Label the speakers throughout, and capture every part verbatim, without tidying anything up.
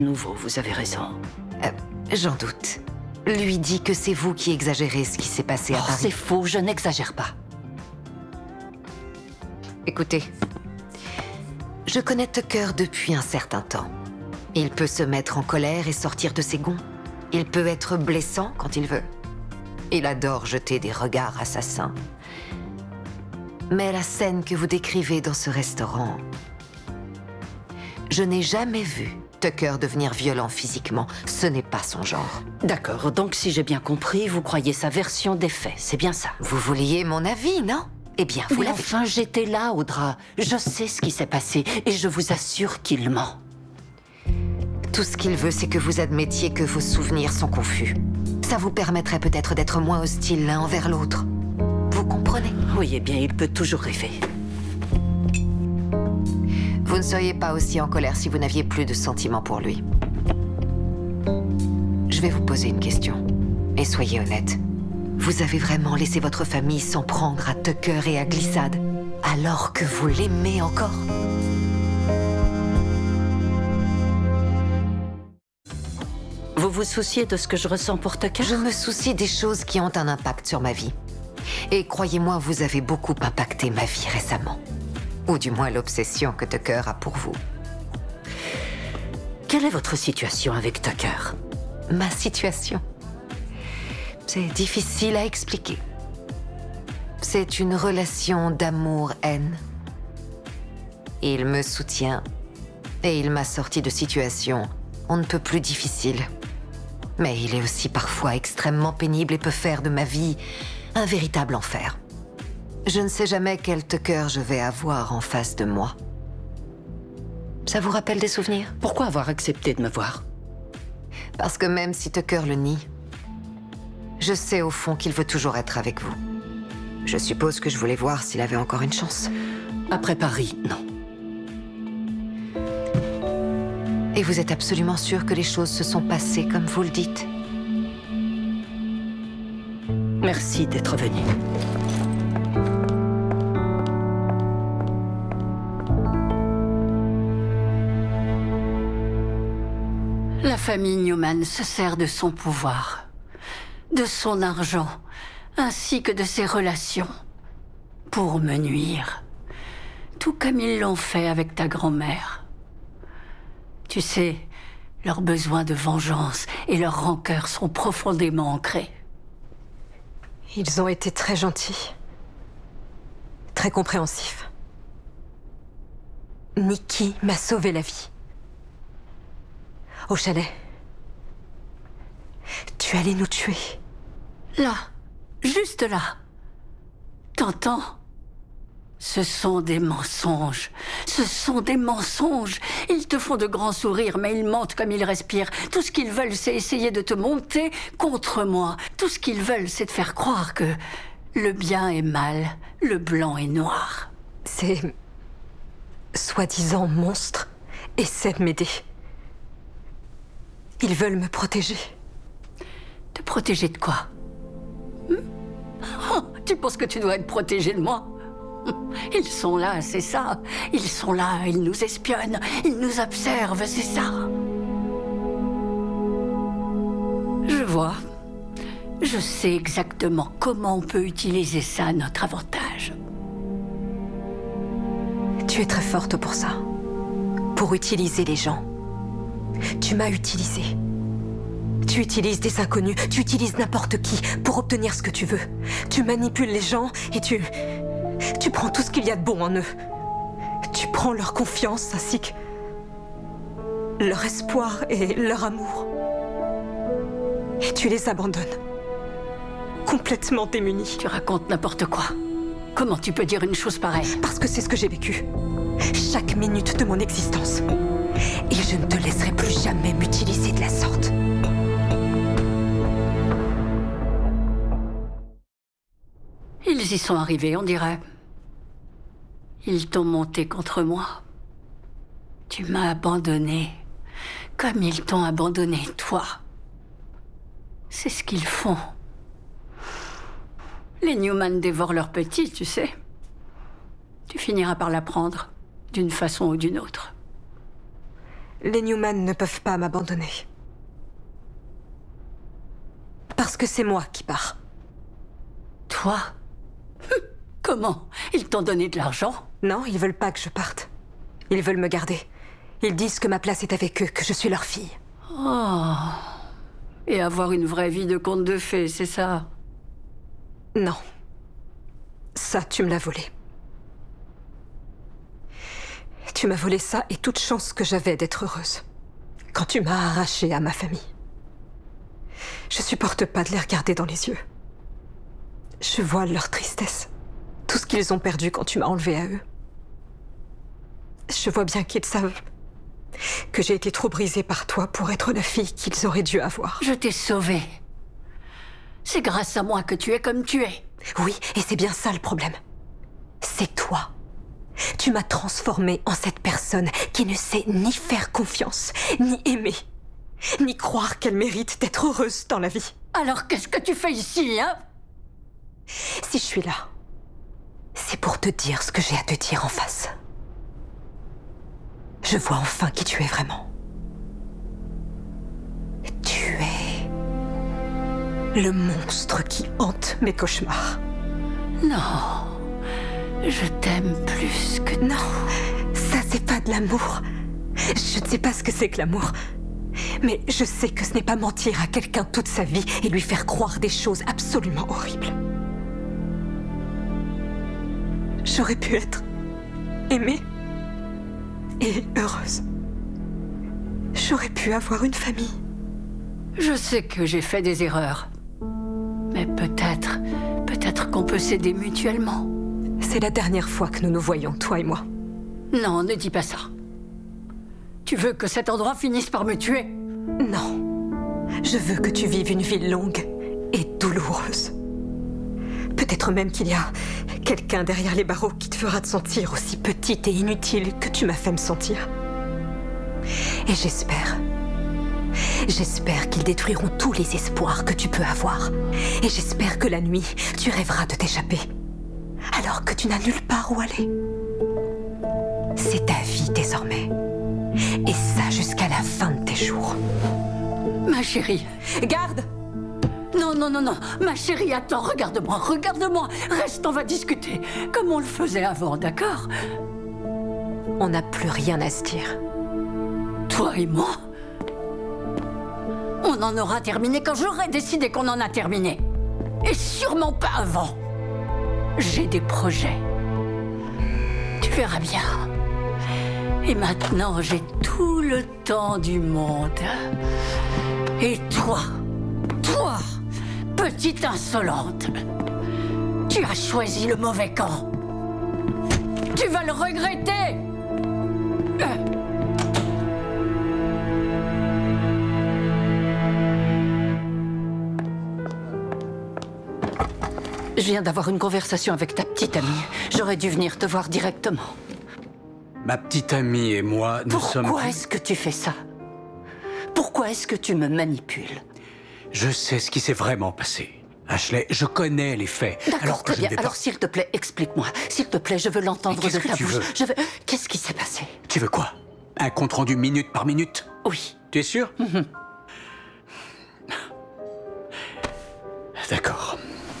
Speaker 1: Nouveau, vous avez raison.
Speaker 2: Euh, j'en doute. Lui dit que c'est vous qui exagérez ce qui s'est passé à
Speaker 1: Oh,
Speaker 2: Paris.
Speaker 1: c'est faux, je n'exagère pas.
Speaker 2: Écoutez, je connais Tucker depuis un certain temps. Il peut se mettre en colère et sortir de ses gonds. Il peut être blessant quand il veut. Il adore jeter des regards assassins. Mais la scène que vous décrivez dans ce restaurant... Je n'ai jamais vu Tucker devenir violent physiquement. Ce n'est pas son genre.
Speaker 1: D'accord, donc si j'ai bien compris, vous croyez sa version des faits, c'est bien ça?
Speaker 2: Vous vouliez mon avis, non? Eh bien, vous
Speaker 1: Mais
Speaker 2: l'avez...
Speaker 1: enfin, j'étais là, Audra. Je sais ce qui s'est passé, et je vous assure qu'il ment.
Speaker 2: Tout ce qu'il veut, c'est que vous admettiez que vos souvenirs sont confus. Ça vous permettrait peut-être d'être moins hostiles l'un envers l'autre. Vous comprenez?
Speaker 1: Oui, eh bien, il peut toujours rêver.
Speaker 2: Vous ne seriez pas aussi en colère si vous n'aviez plus de sentiments pour lui. Je vais vous poser une question. Et soyez honnête. Vous avez vraiment laissé votre famille s'en prendre à Tucker et à Glissade, alors que vous l'aimez encore?
Speaker 1: Vous vous souciez de ce que je ressens pour Tucker?
Speaker 2: Je me soucie des choses qui ont un impact sur ma vie. Et croyez-moi, vous avez beaucoup impacté ma vie récemment. Ou du moins l'obsession que Tucker a pour vous.
Speaker 1: Quelle est votre situation avec Tucker?
Speaker 2: Ma situation? C'est difficile à expliquer. C'est une relation d'amour-haine. Il me soutient et il m'a sorti de situations on ne peut plus difficiles. Mais il est aussi parfois extrêmement pénible et peut faire de ma vie un véritable enfer. Je ne sais jamais quel Tucker je vais avoir en face de moi. Ça vous rappelle des souvenirs?
Speaker 1: Pourquoi avoir accepté de me voir?
Speaker 2: Parce que même si Tucker le nie, je sais au fond qu'il veut toujours être avec vous. Je suppose que je voulais voir s'il avait encore une chance.
Speaker 1: Après Paris, non.
Speaker 2: Et vous êtes absolument sûr que les choses se sont passées comme vous le dites?
Speaker 1: Merci d'être venu. La famille Newman se sert de son pouvoir, de son argent, ainsi que de ses relations, pour me nuire. Tout comme ils l'ont fait avec ta grand-mère. Tu sais, leurs besoins de vengeance et leur rancœur sont profondément ancrés.
Speaker 3: Ils ont été très gentils. Très compréhensifs. Nikki m'a sauvé la vie. Au chalet. Tu allais nous tuer.
Speaker 1: Là, juste là. T'entends? Ce sont des mensonges. Ce sont des mensonges. Ils te font de grands sourires, mais ils mentent comme ils respirent. Tout ce qu'ils veulent, c'est essayer de te monter contre moi. Tout ce qu'ils veulent, c'est te faire croire que le bien est mal, le blanc est noir.
Speaker 3: Ces soi-disant monstres essaient de m'aider. Ils veulent me protéger.
Speaker 1: Te protéger de quoi? hmm oh, Tu penses que tu dois être protégé de moi? Ils sont là, c'est ça. Ils sont là, ils nous espionnent, ils nous observent, c'est ça. Je vois. Je sais exactement comment on peut utiliser ça à notre avantage.
Speaker 3: Tu es très forte pour ça. Pour utiliser les gens. Tu m'as utilisé. Tu utilises des inconnus, tu utilises n'importe qui pour obtenir ce que tu veux. Tu manipules les gens et tu... Tu prends tout ce qu'il y a de bon en eux. Tu prends leur confiance ainsi que leur espoir et leur amour. Et tu les abandonnes. Complètement démunis.
Speaker 1: Tu racontes n'importe quoi. Comment tu peux dire une chose pareille?
Speaker 3: Parce que c'est ce que j'ai vécu. Chaque minute de mon existence. Et je ne te laisserai plus jamais m'utiliser de la sorte.
Speaker 1: Ils y sont arrivés, on dirait. Ils t'ont monté contre moi. Tu m'as abandonné, comme ils t'ont abandonné, toi. C'est ce qu'ils font. Les Newman dévorent leurs petits, tu sais. Tu finiras par l'apprendre, d'une façon ou d'une autre.
Speaker 3: Les Newman ne peuvent pas m'abandonner. Parce que c'est moi qui pars.
Speaker 1: Toi? Comment? Ils t'ont donné de l'argent?
Speaker 3: Non, ils veulent pas que je parte. Ils veulent me garder. Ils disent que ma place est avec eux, que je suis leur fille.
Speaker 1: Oh. Et avoir une vraie vie de conte de fées, c'est ça?
Speaker 3: Non. Ça, tu me l'as volé. Tu m'as volé ça et toute chance que j'avais d'être heureuse. Quand tu m'as arrachée à ma famille. Je supporte pas de les regarder dans les yeux. Je vois leur tristesse. Tout ce qu'ils ont perdu quand tu m'as enlevée à eux. Je vois bien qu'ils savent que j'ai été trop brisée par toi pour être la fille qu'ils auraient dû avoir.
Speaker 1: Je t'ai sauvée. C'est grâce à moi que tu es comme tu es.
Speaker 3: Oui, et c'est bien ça le problème. C'est toi. Tu m'as transformée en cette personne qui ne sait ni faire confiance, ni aimer, ni croire qu'elle mérite d'être heureuse dans la vie.
Speaker 1: Alors qu'est-ce que tu fais ici, hein?
Speaker 3: Si je suis là, c'est pour te dire ce que j'ai à te dire en face. Je vois enfin qui tu es vraiment. Tu es le monstre qui hante mes cauchemars.
Speaker 1: Non, je t'aime plus que...
Speaker 3: Non, ça c'est pas de l'amour. Je ne sais pas ce que c'est que l'amour. Mais je sais que ce n'est pas mentir à quelqu'un toute sa vie et lui faire croire des choses absolument horribles. J'aurais pu être aimée et heureuse. J'aurais pu avoir une famille.
Speaker 1: Je sais que j'ai fait des erreurs. Mais peut-être, peut-être qu'on peut s'aider mutuellement.
Speaker 3: C'est la dernière fois que nous nous voyons, toi et moi.
Speaker 1: Non, ne dis pas ça. Tu veux que cet endroit finisse par me tuer?
Speaker 3: Non. Je veux que tu vives une vie longue et douloureuse. Peut-être même qu'il y a quelqu'un derrière les barreaux qui te fera te sentir aussi petite et inutile que tu m'as fait me sentir. Et j'espère... J'espère qu'ils détruiront tous les espoirs que tu peux avoir. Et j'espère que la nuit, tu rêveras de t'échapper. Alors que tu n'as nulle part où aller. C'est ta vie désormais. Et ça jusqu'à la fin de tes jours.
Speaker 1: Ma chérie.
Speaker 3: Garde!
Speaker 1: Non, non, non, non. Ma chérie, attends, regarde-moi, regarde-moi. Reste, on va discuter. Comme on le faisait avant, d'accord?
Speaker 3: On n'a plus rien à se dire.
Speaker 1: Toi et moi? On en aura terminé quand j'aurai décidé qu'on en a terminé. Et sûrement pas avant. J'ai des projets. Tu verras bien. Et maintenant, j'ai tout le temps du monde. Et toi, toi, petite insolente, tu as choisi le mauvais camp. Tu vas le regretter. Je viens d'avoir une conversation avec ta petite amie. J'aurais dû venir te voir directement.
Speaker 4: Ma petite amie et moi, nous
Speaker 1: Pourquoi
Speaker 4: sommes...
Speaker 1: Pourquoi est-ce que tu fais ça? Pourquoi est-ce que tu me manipules?
Speaker 4: Je sais ce qui s'est vraiment passé. Ashley, je connais les faits.
Speaker 1: D'accord, très
Speaker 4: je
Speaker 1: bien.
Speaker 4: ne vais pas-
Speaker 1: Alors, s'il te plaît, explique-moi. S'il te plaît, je veux l'entendre
Speaker 4: Mais qu'est-ce
Speaker 1: de
Speaker 4: que
Speaker 1: ta
Speaker 4: tu
Speaker 1: bouche.
Speaker 4: veux
Speaker 1: Je veux... Qu'est-ce qui s'est passé?
Speaker 4: Tu veux quoi? Un compte-rendu minute par minute?
Speaker 1: Oui.
Speaker 4: Tu es sûr?
Speaker 1: Mhm.
Speaker 4: D'accord.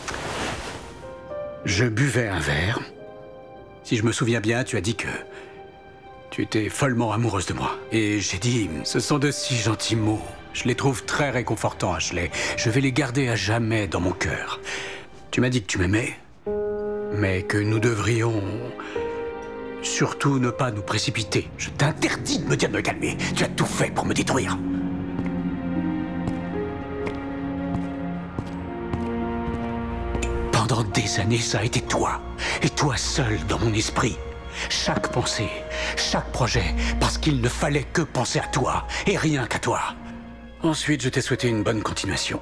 Speaker 4: Je buvais un verre. Si je me souviens bien, tu as dit que... tu étais follement amoureuse de moi. Et j'ai dit, ce sont de si gentils mots. Je les trouve très réconfortants, Ashley. Je vais les garder à jamais dans mon cœur. Tu m'as dit que tu m'aimais, mais que nous devrions... surtout ne pas nous précipiter. Je t'interdis de me dire de me calmer. Tu as tout fait pour me détruire. Pendant des années, ça a été toi. Et toi seul dans mon esprit. Chaque pensée, chaque projet, parce qu'il ne fallait que penser à toi, et rien qu'à toi. Ensuite, je t'ai souhaité une bonne continuation.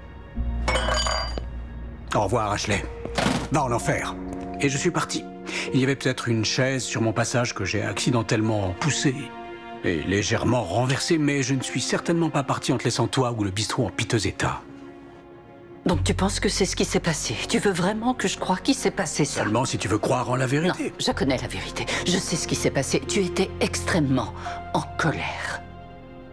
Speaker 4: Au revoir, Ashley. Va en enfer. Et je suis parti. Il y avait peut-être une chaise sur mon passage que j'ai accidentellement poussée et légèrement renversée, mais je ne suis certainement pas parti en te laissant toi ou le bistrot en piteux état.
Speaker 1: Donc tu penses que c'est ce qui s'est passé? Tu veux vraiment que je croie qu'il s'est passé ça?
Speaker 4: Seulement si tu veux croire en la
Speaker 1: Non,
Speaker 4: vérité.
Speaker 1: je connais la vérité. Je sais ce qui s'est passé. Tu étais extrêmement en colère.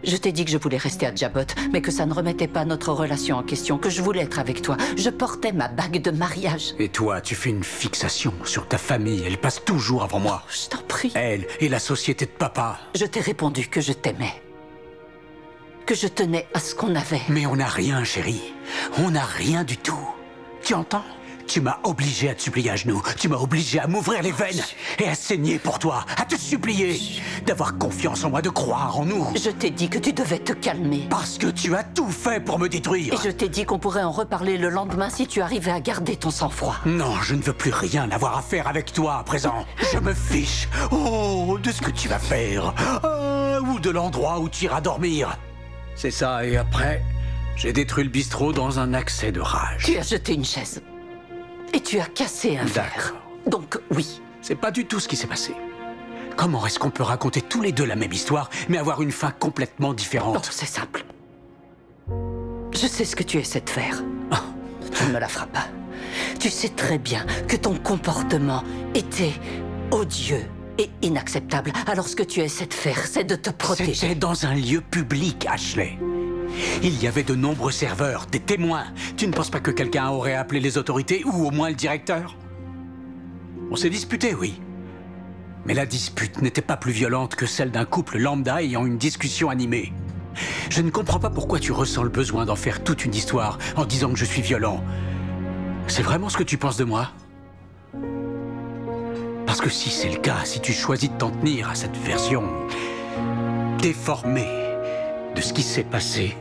Speaker 1: Je t'ai dit que je voulais rester à Jabot, mais que ça ne remettait pas notre relation en question, que je voulais être avec toi. Je portais ma bague de mariage.
Speaker 4: Et toi, tu fais une fixation sur ta famille. Elle passe toujours avant moi.
Speaker 1: Je t'en prie.
Speaker 4: Elle et la société de papa.
Speaker 1: Je t'ai répondu que je t'aimais. Que je tenais à ce qu'on avait.
Speaker 4: Mais on n'a rien, chérie. On n'a rien du tout. Tu entends ? Tu m'as obligé à te supplier à genoux. Tu m'as obligé à m'ouvrir les veines et à saigner pour toi, à te supplier d'avoir confiance en moi, de croire en nous.
Speaker 1: Je t'ai dit que tu devais te calmer.
Speaker 4: Parce que tu as tout fait pour me détruire.
Speaker 1: Et je t'ai dit qu'on pourrait en reparler le lendemain si tu arrivais à garder ton sang-froid.
Speaker 4: Non, je ne veux plus rien avoir à faire avec toi à présent. Je me fiche, oh, de ce que tu vas faire. Ah, ou de l'endroit où tu iras dormir. C'est ça, et après, j'ai détruit le bistrot dans un accès de rage.
Speaker 1: Tu as jeté une chaise. Et tu as cassé un verre.
Speaker 4: D'accord.
Speaker 1: Donc, oui.
Speaker 4: C'est pas du tout ce qui s'est passé. Comment est-ce qu'on peut raconter tous les deux la même histoire, mais avoir une fin complètement différente?
Speaker 1: Bon, c'est simple. Je sais ce que tu essaies de faire. Oh, tu ne me la feras pas. Tu sais très bien que ton comportement était odieux et inacceptable. Alors ce que tu essaies de faire, c'est de te protéger.
Speaker 4: C'était dans un lieu public, Ashley. Il y avait de nombreux serveurs, des témoins. Tu ne penses pas que quelqu'un aurait appelé les autorités ou au moins le directeur? On s'est disputé, oui. Mais la dispute n'était pas plus violente que celle d'un couple lambda ayant une discussion animée. Je ne comprends pas pourquoi tu ressens le besoin d'en faire toute une histoire en disant que je suis violent. C'est vraiment ce que tu penses de moi? Parce que si c'est le cas, si tu choisis de t'en tenir à cette version déformée de ce qui s'est passé,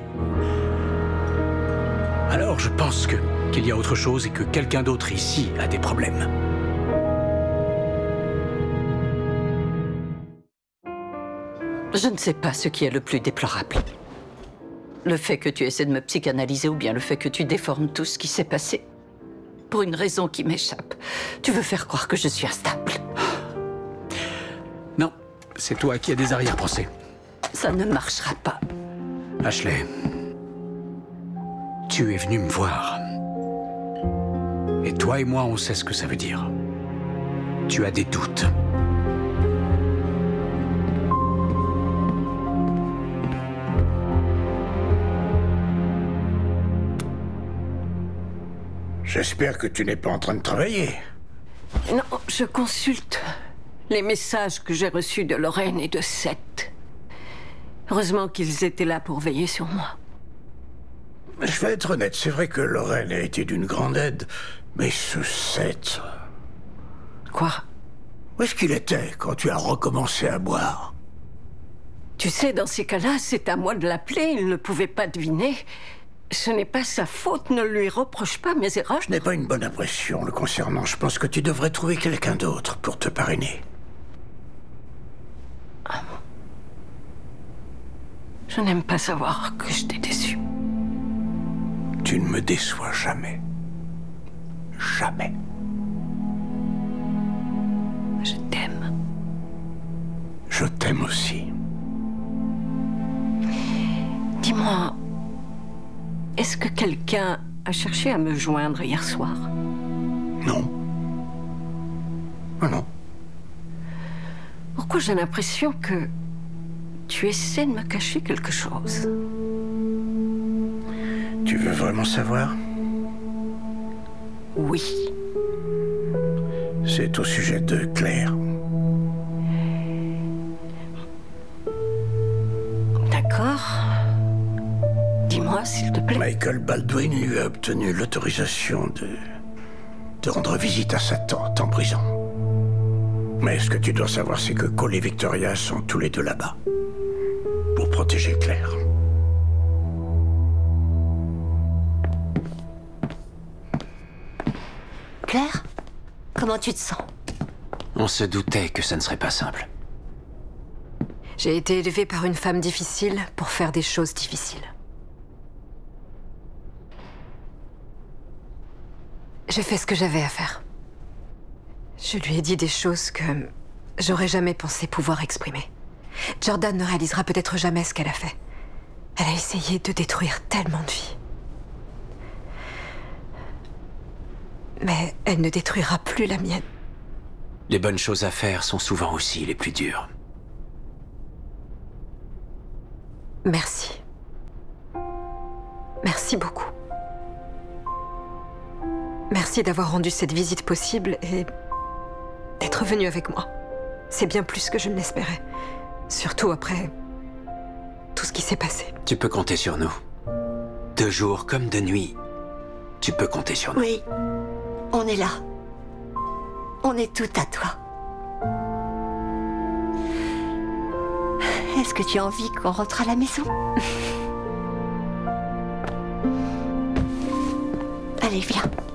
Speaker 4: alors je pense que qu'il y a autre chose et que quelqu'un d'autre ici a des problèmes.
Speaker 1: Je ne sais pas ce qui est le plus déplorable. Le fait que tu essaies de me psychanalyser ou bien le fait que tu déformes tout ce qui s'est passé. Pour une raison qui m'échappe. Tu veux faire croire que je suis instable.
Speaker 4: Non, c'est toi qui as des arrière-pensées.
Speaker 1: Ça ne marchera pas.
Speaker 4: Ashley, tu es venu me voir. Et toi et moi, on sait ce que ça veut dire. Tu as des doutes.
Speaker 5: J'espère que tu n'es pas en train de travailler.
Speaker 6: Non, je consulte les messages que j'ai reçus de Lorraine et de Seth. Heureusement qu'ils étaient là pour veiller sur moi.
Speaker 5: Je vais être honnête, c'est vrai que Lorraine a été d'une grande aide, mais ce Seth...
Speaker 6: Quoi?
Speaker 5: Où est-ce qu'il était quand tu as recommencé à boire?
Speaker 6: Tu sais, dans ces cas-là, c'est à moi de l'appeler, il ne pouvait pas deviner. Ce n'est pas sa faute, ne lui reproche pas mes erreurs.
Speaker 5: Je n'ai pas une bonne impression le concernant. Je pense que tu devrais trouver quelqu'un d'autre pour te parrainer.
Speaker 6: Je n'aime pas savoir que je t'ai déçu.
Speaker 5: Tu ne me déçois jamais. Jamais.
Speaker 6: Je t'aime.
Speaker 5: Je t'aime aussi.
Speaker 6: Dis-moi, est-ce que quelqu'un a cherché à me joindre hier soir?
Speaker 5: Non. Ah non.
Speaker 6: Pourquoi j'ai l'impression que tu essaies de me cacher quelque chose?
Speaker 5: Tu veux vraiment savoir?
Speaker 6: Oui.
Speaker 5: C'est au sujet de Claire.
Speaker 6: D'accord. Dis-moi, s'il te plaît.
Speaker 5: Michael Baldwin lui a obtenu l'autorisation de... de rendre visite à sa tante en prison. Mais ce que tu dois savoir, c'est que Cole et Victoria sont tous les deux là-bas. Pour protéger Claire.
Speaker 2: Claire, comment tu te sens?
Speaker 4: On se doutait que ça ne serait pas simple.
Speaker 3: J'ai été élevée par une femme difficile pour faire des choses difficiles. J'ai fait ce que j'avais à faire. Je lui ai dit des choses que j'aurais jamais pensé pouvoir exprimer. Jordan ne réalisera peut-être jamais ce qu'elle a fait. Elle a essayé de détruire tellement de vies. Mais elle ne détruira plus la mienne.
Speaker 4: Les bonnes choses à faire sont souvent aussi les plus dures.
Speaker 3: Merci. Merci beaucoup. Merci d'avoir rendu cette visite possible et d'être venu avec moi. C'est bien plus que je ne l'espérais. Surtout après tout ce qui s'est passé.
Speaker 7: Tu peux compter sur nous. De jour comme de nuit, tu peux compter sur nous.
Speaker 1: Oui, on est là. On est tout à toi. Est-ce que tu as envie qu'on rentre à la maison? Allez, viens.